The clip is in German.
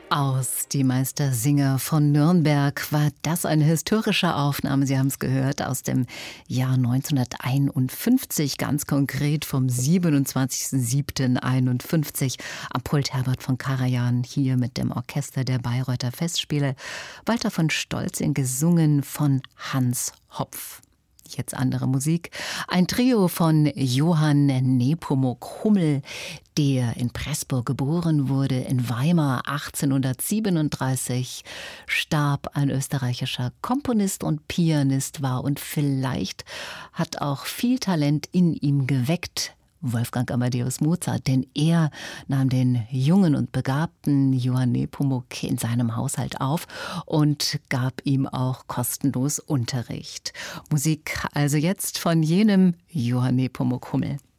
Aus Die Meistersinger von Nürnberg war das eine historische Aufnahme, Sie haben es gehört, aus dem Jahr 1951, ganz konkret vom 27.07.51. Am Pult Herbert von Karajan, hier mit dem Orchester der Bayreuther Festspiele. Walter von Stolzing, gesungen von Hans Hopf. Jetzt andere Musik. Ein Trio von Johann Nepomuk Hummel, der in Pressburg geboren wurde, in Weimar 1837, starb, ein österreichischer Komponist und Pianist war und vielleicht hat auch viel Talent in ihm geweckt, Wolfgang Amadeus Mozart, denn er nahm den jungen und begabten Johann Nepomuk in seinem Haushalt auf und gab ihm auch kostenlos Unterricht. Musik also jetzt von jenem Johann Nepomuk Hummel.